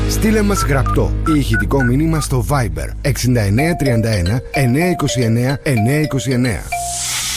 Στείλε μας γραπτό ή ηχητικό μήνυμα στο Viber 6931 929 929.